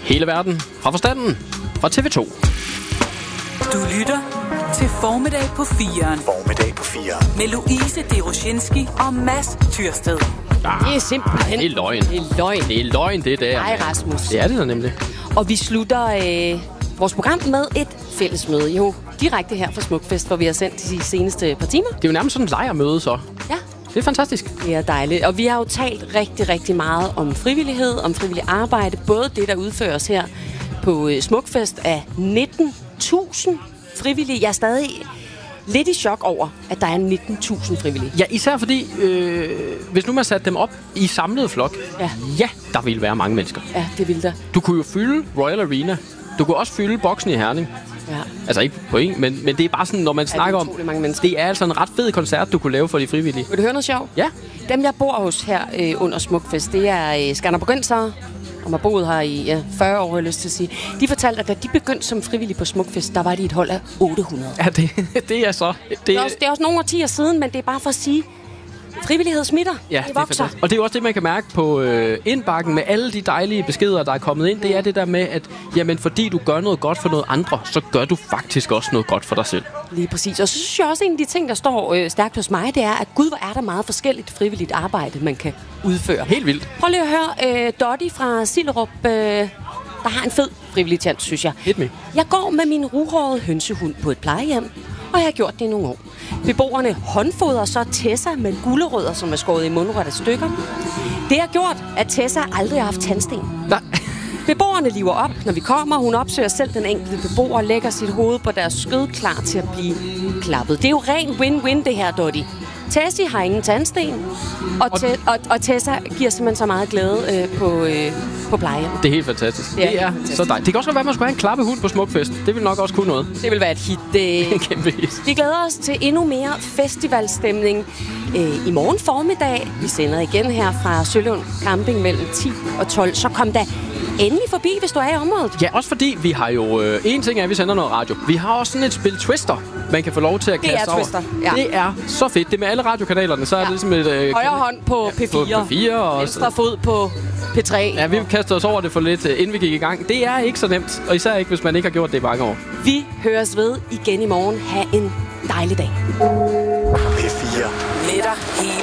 Hele verden fra forstanden fra TV2. Du lytter til Formiddag på 4'eren. Formiddag på 4'eren. Med Louise Deroshinski og Mads Tyrsted. Det er simpelthen... Det er løgn. Det er løgn. Det er løgn, det der. Nej, Rasmus. Det er det da nemlig. Og vi slutter vores program med et fællesmøde. Jo, direkte her fra Smukfest, hvor vi har sendt de seneste par timer. Det er jo nærmest sådan en lejrmøde, så. Ja. Det er fantastisk. Det er dejligt. Og vi har jo talt rigtig, rigtig meget om frivillighed, om frivillig arbejde. Både det, der udføres her på Smukfest af 19.000 frivillige. Jeg er stadig lidt i chok over, at der er 19.000 frivillige. Ja, især fordi, hvis nu man satte dem op i samlet flok, ja, der ville være mange mennesker. Ja, det vil der. Du kunne jo fylde Royal Arena. Du kunne også fylde boksen i Herning. Ja. Altså ikke på en, men det er bare sådan, når man snakker om... Det er altså en ret fed koncert, du kunne lave for de frivillige. Vil du høre noget sjovt? Ja. Dem, jeg bor hos her under Smukfest, det er skanderborgensere, og har boet her i 40 år, har jeg lyst til at sige. De fortalte, at da de begyndte som frivillige på Smukfest, der var de et hold af 800. Ja, det er så... Det er også nogle årtier siden, men det er bare for at sige... Frivillighed smitter. Ja, det vokser. Og det er jo også det, man kan mærke på indbakken med alle de dejlige beskeder, der er kommet ind. Det er det der med, at jamen, fordi du gør noget godt for noget andre, så gør du faktisk også noget godt for dig selv. Lige præcis. Og så synes jeg også, en af de ting, der står stærkt hos mig, det er, at gud, hvor er der meget forskelligt frivilligt arbejde, man kan udføre. Helt vildt. Prøv lige at høre Dottie fra Sillerup, der har en fed frivillig tjans, synes jeg. Hit me. Jeg går med min ruhårede hønsehund på et plejehjem, og jeg har gjort det i nogle år. Beboerne håndfodrer så Tessa med gulerødder, som er skåret i mundret af stykker. Det har gjort, at Tessa aldrig har haft tandsten. Nej. Beboerne liver op, når vi kommer. Hun opsøger selv den enkelte beboer og lægger sit hoved på deres skød, klar til at blive klappet. Det er jo ren win-win, det her, Dottie. Tessie har ingen tandsten, og Tessa giver simpelthen så meget glæde på plejehjem. Det er helt fantastisk. Det er så dejligt. Det kan også godt være, at man skulle have en klappehund på Smukfest. Det vil nok også kunne noget. Det vil være et hit. Kæmpevis. Vi glæder os til endnu mere festivalstemning i morgen formiddag. Vi sender igen her fra Sølund Camping mellem 10 og 12. Så kom da endelig forbi, hvis du er i området. Ja, også fordi vi har jo... en ting er, at vi sender noget radio. Vi har også sådan et spil Twister, man kan få lov til at kaste over. Twister, ja. Det er så fedt. Det er med alle radiokanalerne, så er det ligesom et... højre hånd på P4. På P4 og venstre fod på P3. Ja, vi kastede os over det for lidt, inden vi gik i gang. Det er ikke så nemt, og især ikke, hvis man ikke har gjort det i mange år. Vi høres ved igen i morgen. Ha' en dejlig dag. P4. Med dig hele